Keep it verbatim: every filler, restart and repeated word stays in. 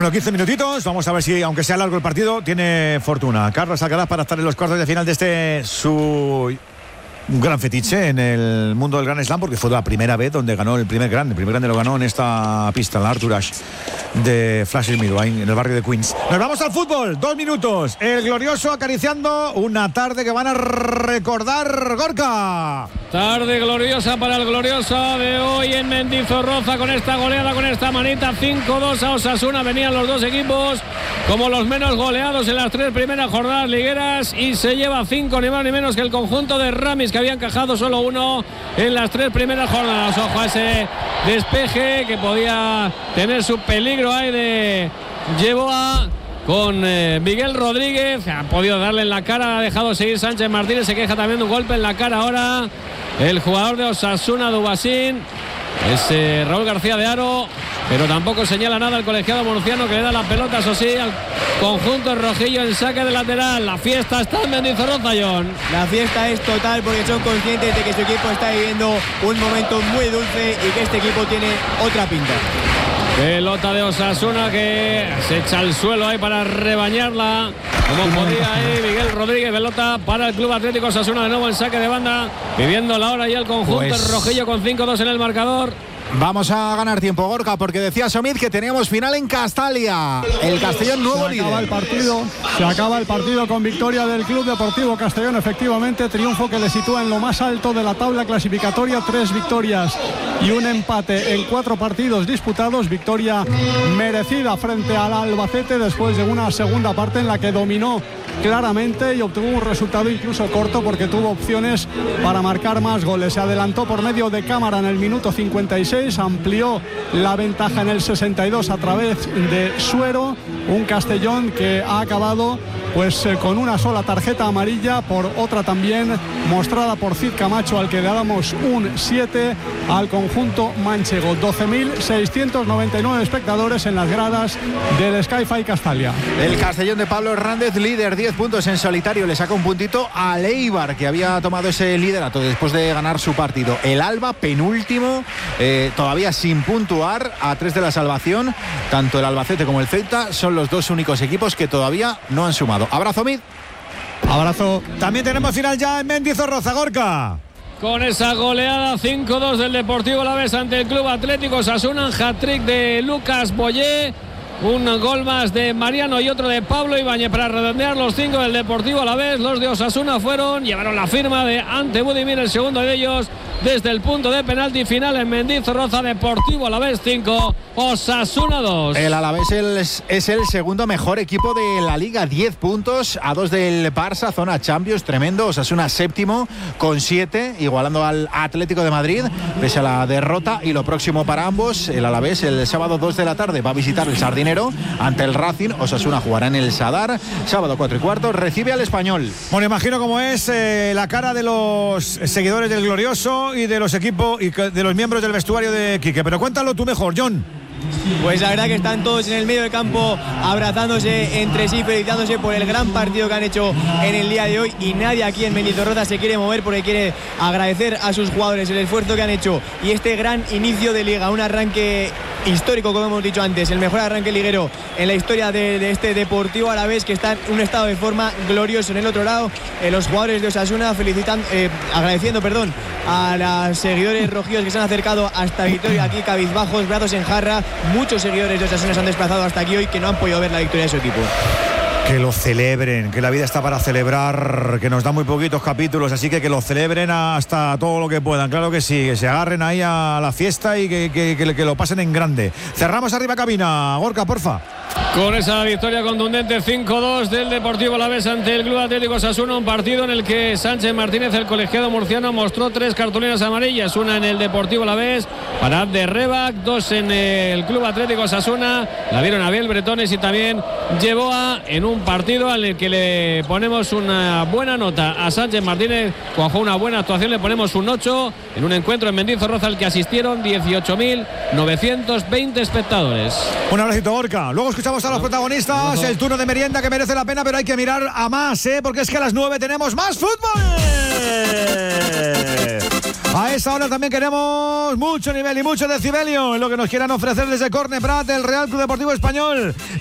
Bueno, quince minutitos, vamos a ver si, aunque sea largo el partido, tiene fortuna Carlos Alcaraz para estar en los cuartos de final de este su un gran fetiche en el mundo del Grand Slam, porque fue la primera vez donde ganó el primer grande. El primer grande lo ganó en esta pista, en la Arthur Ashe de Flushing Meadow, en el barrio de Queens. Nos vamos al fútbol, dos minutos. El glorioso acariciando una tarde que van a recordar, Gorka. Tarde gloriosa para el glorioso de hoy en Mendizorroza, con esta goleada, con esta manita. Cinco dos a Osasuna. Venían los dos equipos como los menos goleados en las tres primeras jornadas ligueras, y se lleva cinco, ni más ni menos que el conjunto de Ramis, que había encajado solo uno en las tres primeras jornadas. Ojo a ese despeje que podía tener su peligro ahí de Yeboah con eh, Miguel Rodríguez. Ha podido darle en la cara, ha dejado seguir Sánchez Martínez. Se queja también de un golpe en la cara ahora el jugador de Osasuna, Dubasín. Es eh, Raúl García de Haro, pero tampoco señala nada el colegiado murciano, que le da la pelota, eso sí, al conjunto rojillo en saque de lateral. La fiesta está en Mendizorroza, John. La fiesta es total, porque son conscientes de que su equipo está viviendo un momento muy dulce y que este equipo tiene otra pinta. Pelota de Osasuna que se echa al suelo ahí para rebañarla como podía ahí Miguel Rodríguez. Pelota para el Club Atlético Osasuna, de nuevo en saque de banda, viviendo la hora y el conjunto pues... rojillo con cinco dos en el marcador. Vamos a ganar tiempo, Gorka, porque decía Somid que teníamos final en Castalia. El Castellón nuevo líder. Se acaba el partido, se acaba el partido con victoria del Club Deportivo Castellón, efectivamente, triunfo que le sitúa en lo más alto de la tabla clasificatoria. Tres victorias y un empate en cuatro partidos disputados. Victoria merecida frente al Albacete después de una segunda parte en la que dominó claramente y obtuvo un resultado incluso corto, porque tuvo opciones para marcar más goles. Se adelantó por medio de Cámara en el minuto cincuenta y seis, amplió la ventaja en el sesenta y dos a través de Suero. Un Castellón que ha acabado pues eh, con una sola tarjeta amarilla, por otra también mostrada por Cid Camacho, al que le damos un siete al conjunto manchego. doce mil seiscientos noventa y nueve espectadores en las gradas del Sky-Fi Castalia. El Castellón de Pablo Hernández, líder, diez puntos en solitario, le saca un puntito al Eibar, que había tomado ese liderato después de ganar su partido. El Alba, penúltimo, eh, todavía sin puntuar, a tres de la salvación. Tanto el Albacete como el Celta son los dos únicos equipos que todavía no han sumado. Abrazo, Mid. Abrazo. También tenemos final ya en Mendizorroza, Gorka. Con esa goleada cinco dos del Deportivo Alavés ante el Club Atlético Osasuna, hat-trick de Lucas Boyé, un gol más de Mariano y otro de Pablo Ibáñez para redondear los cinco del Deportivo Alavés. Los de Osasuna fueron, llevaron la firma de Ante Budimir, el segundo de ellos desde el punto de penalti final en Mendizorroza. Deportivo Alavés cinco, Osasuna dos. El Alavés es, es el segundo mejor equipo de la Liga, diez puntos a dos del Barça, zona Champions, tremendo. Osasuna séptimo con siete, igualando al Atlético de Madrid pese a la derrota. Y lo próximo para ambos, el Alavés el sábado dos de la tarde va a visitar el Sardinero ante el Racing. Osasuna jugará en el Sadar, sábado cuatro y cuarto, recibe al Español. Bueno, imagino cómo es eh, la cara de los seguidores del Glorioso y de los equipos y de los miembros del vestuario de Quique, pero cuéntalo tú mejor, John. Pues la verdad que están todos en el medio del campo abrazándose entre sí, felicitándose por el gran partido que han hecho en el día de hoy, y nadie aquí en Mendizorroza se quiere mover porque quiere agradecer a sus jugadores el esfuerzo que han hecho y este gran inicio de liga, un arranque histórico, como hemos dicho antes, el mejor arranque liguero en la historia de, de este Deportivo Alavés, que está en un estado de forma glorioso. En el otro lado, eh, los jugadores de Osasuna felicitan, eh, agradeciendo perdón, a los seguidores rojillos que se han acercado hasta Vitoria, aquí cabizbajos, brazos en jarra. Muchos seguidores de Osasuna se han desplazado hasta aquí hoy, que no han podido ver la victoria de su equipo. Que lo celebren, que la vida está para celebrar, que nos da muy poquitos capítulos, así que que lo celebren hasta todo lo que puedan, claro que sí, que se agarren ahí a la fiesta y que, que, que, que lo pasen en grande. Cerramos arriba cabina, Gorka, porfa. Con esa victoria contundente cinco dos del Deportivo Alavés ante el Club Atlético Osasuna, un partido en el que Sánchez Martínez, el colegiado murciano, mostró tres cartulinas amarillas, una en el Deportivo Alavés para Abde Rebac, dos en el Club Atlético Osasuna, la dieron a Abel Bretones, y también Yeboah en un partido en el que le ponemos una buena nota a Sánchez Martínez, cuajó una buena actuación, le ponemos un ocho en un encuentro en Mendizorroza al que asistieron dieciocho mil novecientos veinte espectadores. Un abracito, Gorka. Luego escuchamos a los protagonistas, el turno de merienda que merece la pena, pero hay que mirar a más, ¿eh? Porque es que a las nueve tenemos más fútbol. A esa hora también queremos mucho nivel y mucho decibelio en lo que nos quieran ofrecer desde Corneprat, el Real Club Deportivo Español.